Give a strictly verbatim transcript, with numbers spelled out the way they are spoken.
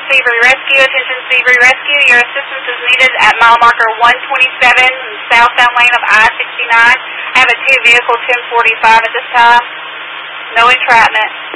Seabury Rescue. Attention Seabury Rescue. Your assistance is needed at mile marker one twenty-seven, southbound lane of I sixty-nine. I have a two vehicle ten forty-five at this time. No entrapment.